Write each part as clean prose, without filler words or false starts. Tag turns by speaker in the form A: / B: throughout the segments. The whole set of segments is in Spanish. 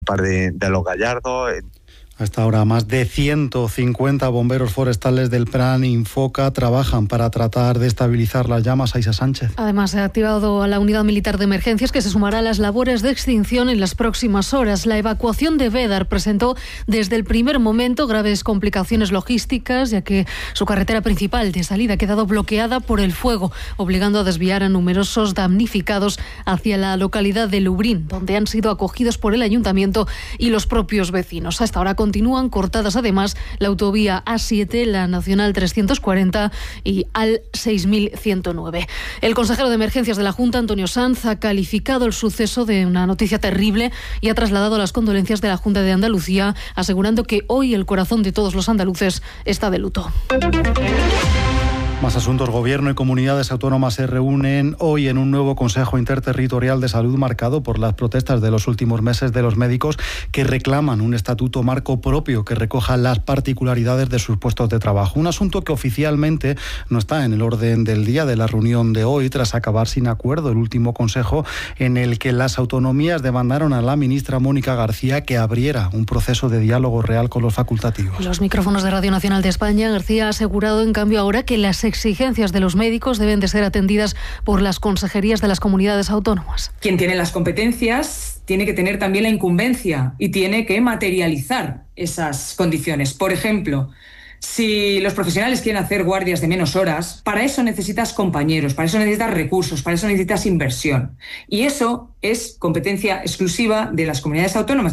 A: Municipal de Los Gallardos.
B: Hasta ahora, más de 150 bomberos forestales del Plan Infoca trabajan para tratar de estabilizar las llamas. Aisa Sánchez.
C: Además, se ha activado a la unidad militar de emergencias que se sumará a las labores de extinción en las próximas horas. La evacuación de Bédar presentó desde el primer momento graves complicaciones logísticas, ya que su carretera principal de salida ha quedado bloqueada por el fuego, obligando a desviar a numerosos damnificados hacia la localidad de Lubrín, donde han sido acogidos por el ayuntamiento y los propios vecinos. Hasta ahora continúan cortadas además la autovía A7, la Nacional 340 y AL 6109. El consejero de Emergencias de la Junta, Antonio Sanz, ha calificado el suceso de una noticia terrible y ha trasladado las condolencias de la Junta de Andalucía, asegurando que hoy el corazón de todos los andaluces está de luto.
B: Más asuntos. Gobierno y comunidades autónomas se reúnen hoy en un nuevo Consejo Interterritorial de Salud marcado por las protestas de los últimos meses de los médicos que reclaman un estatuto marco propio que recoja las particularidades de sus puestos de trabajo. Un asunto que oficialmente no está en el orden del día de la reunión de hoy, tras acabar sin acuerdo el último consejo en el que las autonomías demandaron a la ministra Mónica García que abriera un proceso de diálogo real con los facultativos.
C: Los micrófonos de Radio Nacional de España, García ha asegurado en cambio ahora que las exigencias de los médicos deben de ser atendidas por las consejerías de las comunidades autónomas.
D: Quien tiene las competencias tiene que tener también la incumbencia y tiene que materializar esas condiciones. Por ejemplo, si los profesionales quieren hacer guardias de menos horas, para eso necesitas compañeros, para eso necesitas recursos, para eso necesitas inversión. Y eso es competencia exclusiva de las comunidades autónomas.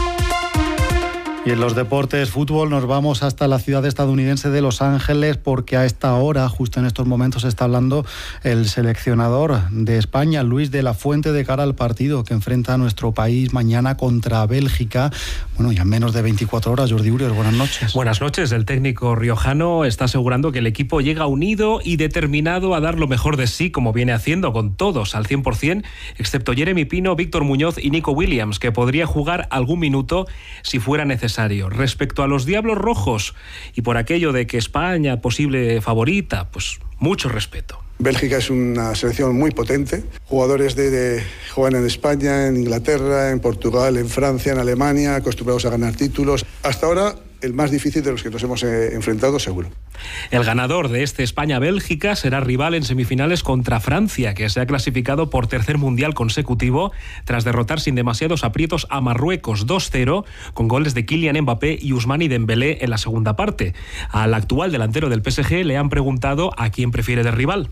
B: Y en los deportes, fútbol, nos vamos hasta la ciudad estadounidense de Los Ángeles, porque a esta hora, justo en estos momentos, está hablando el seleccionador de España, Luis de la Fuente, de cara al partido que enfrenta a nuestro país mañana contra Bélgica. Bueno, ya en menos de 24 horas. Jordi Urios, buenas noches.
E: Buenas noches. El técnico riojano está asegurando que el equipo llega unido y determinado a dar lo mejor de sí, como viene haciendo con todos al 100%, excepto Jeremy Pino, Víctor Muñoz y Nico Williams, que podría jugar algún minuto si fuera necesario. Respecto a los Diablos Rojos y por aquello de que España posible favorita, pues mucho respeto.
F: Bélgica es una selección muy potente, jugadores juegan en España, en Inglaterra, en Portugal, en Francia, en Alemania, acostumbrados a ganar títulos. Hasta ahora el más difícil de los que nos hemos enfrentado, seguro.
E: El ganador de este España-Bélgica será rival en semifinales contra Francia, que se ha clasificado por tercer mundial consecutivo tras derrotar sin demasiados aprietos a Marruecos 2-0 con goles de Kylian Mbappé y Ousmane Dembélé en la segunda parte. Al actual delantero del PSG le han preguntado a quién prefiere de rival.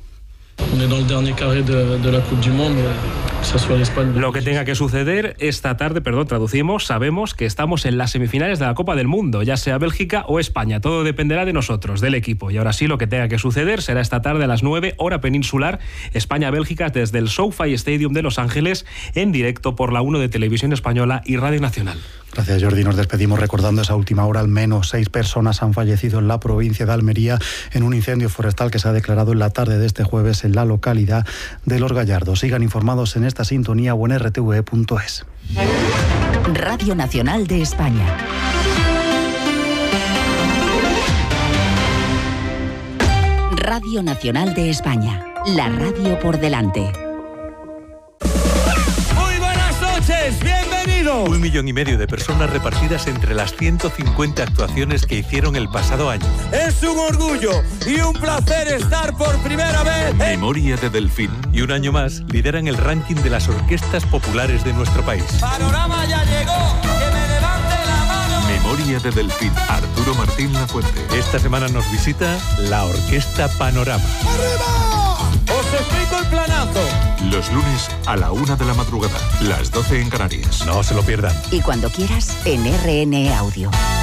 E: Lo que tenga que suceder esta tarde, traducimos, sabemos que estamos en las semifinales de la Copa del Mundo, ya sea Bélgica o España, todo dependerá de nosotros, del equipo, y ahora sí, lo que tenga que suceder será esta tarde a las 9, hora peninsular, España-Bélgica desde el SoFi Stadium de Los Ángeles, en directo por la 1 de Televisión Española y Radio Nacional.
B: Gracias, Jordi. Nos despedimos recordando esa última hora. Al menos 6 personas han fallecido en la provincia de Almería en un incendio forestal que se ha declarado en la tarde de este jueves en la localidad de Los Gallardos. Sigan informados en esta sintonía o en rtve.es.
G: Radio Nacional de España. Radio Nacional de España. La radio por delante.
H: Muy buenas noches, bienvenidos.
I: 1,5 millones de personas repartidas entre las 150 actuaciones que hicieron el pasado año.
H: Es un orgullo y un placer estar por primera vez.
I: Memoria de Delfín. Y un año más lideran el ranking de las orquestas populares de nuestro país.
H: Panorama ya llegó, que me levante la mano.
I: Memoria de Delfín. Arturo Martín Lafuente. Esta semana nos visita la Orquesta Panorama.
H: ¡Arriba! Os explico el planazo.
I: Los lunes a la 1 de la madrugada, las 12 en Canarias. No se lo pierdan.
G: Y cuando quieras, en RN Audio.